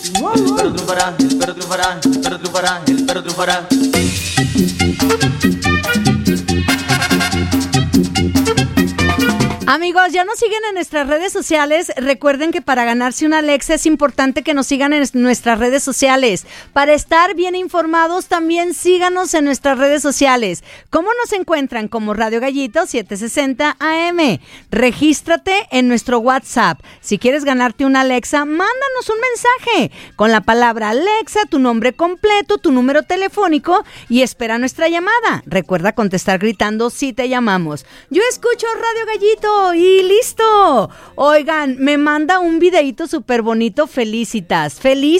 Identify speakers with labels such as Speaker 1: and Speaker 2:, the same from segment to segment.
Speaker 1: El perro triunfará, el perro triunfará, el perro triunfará, el perro triunfará.
Speaker 2: Amigos, ya nos siguen en nuestras redes sociales. Recuerden que para ganarse una Alexa es importante que nos sigan en nuestras redes sociales. Para estar bien informados, también síganos en nuestras redes sociales. ¿Cómo nos encuentran? Como Radio Gallito 760 AM. Regístrate en nuestro WhatsApp. Si quieres ganarte una Alexa, mándanos un mensaje con la palabra Alexa, tu nombre completo, tu número telefónico y espera nuestra llamada. Recuerda contestar gritando si te llamamos. Yo escucho Radio Gallito. Y listo. Oigan, me manda un videito súper bonito. Felicitas.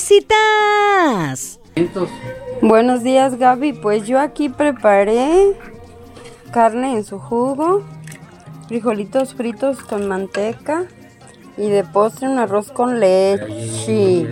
Speaker 3: Buenos días, Gaby. Pues yo aquí preparé carne en su jugo, frijolitos fritos con manteca y de postre un arroz con leche.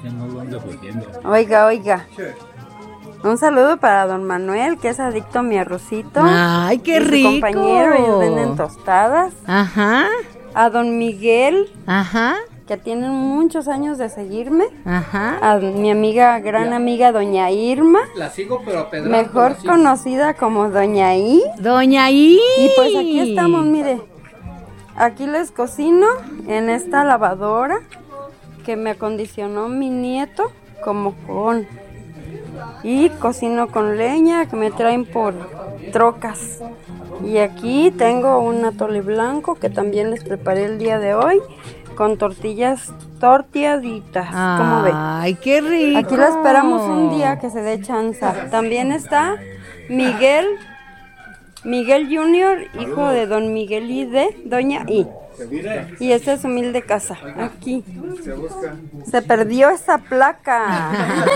Speaker 3: Oiga. Un saludo para don Manuel, que es adicto a mi arrocito.
Speaker 2: ¡Ay, qué rico!
Speaker 3: Su compañero, ellos venden tostadas.
Speaker 2: Ajá.
Speaker 3: A don Miguel.
Speaker 2: Ajá.
Speaker 3: Que tienen muchos años de seguirme.
Speaker 2: Ajá.
Speaker 3: A mi amiga, gran amiga, doña Irma.
Speaker 4: La sigo, pero pedrada.
Speaker 3: Mejor conocida como doña I.
Speaker 2: Doña I.
Speaker 3: Y pues aquí estamos, mire. Aquí les cocino en esta lavadora que me acondicionó mi nieto como fogón. Y cocino con leña que me traen por trocas. Y aquí tengo un atole blanco que también les preparé el día de hoy con tortillas torteaditas. ¿Cómo ven?
Speaker 2: ¡Ay, qué rico!
Speaker 3: Aquí la esperamos un día que se dé chanza. También está Miguel Junior, hijo de don Miguel y de doña I. Y esta es humilde casa. Aquí. Se perdió esa placa.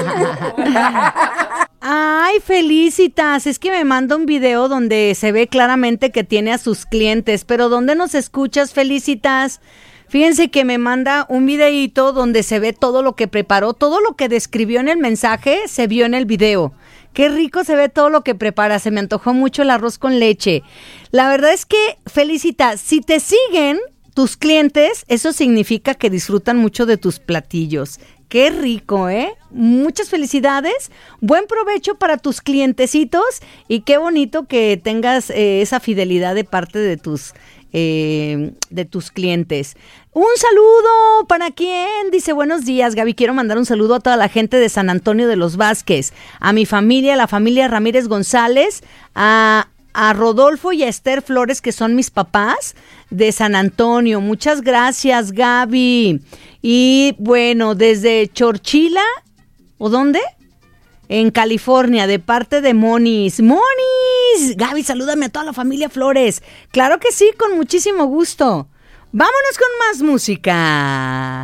Speaker 2: Ay, Felicitas, es que me manda un video donde se ve claramente que tiene a sus clientes, pero ¿dónde nos escuchas, Felicitas? Fíjense que me manda un videíto donde se ve todo lo que preparó, todo lo que describió en el mensaje se vio en el video. Qué rico se ve todo lo que prepara, se me antojó mucho el arroz con leche. La verdad es que, Felicitas, si te siguen tus clientes, eso significa que disfrutan mucho de tus platillos. Qué rico, ¿eh? Muchas felicidades, buen provecho para tus clientecitos y qué bonito que tengas esa fidelidad de parte de tus clientes. Un saludo para quién, dice buenos días Gaby, quiero mandar un saludo a toda la gente de San Antonio de los Vázquez, a mi familia, la familia Ramírez González, a Rodolfo y a Esther Flores, que son mis papás de San Antonio. Muchas gracias, Gaby. Y bueno, desde Chorchila, ¿o dónde? En California, de parte de Monis. ¡Monis! Gaby, salúdame a toda la familia Flores. Claro que sí, con muchísimo gusto. Vámonos con más música.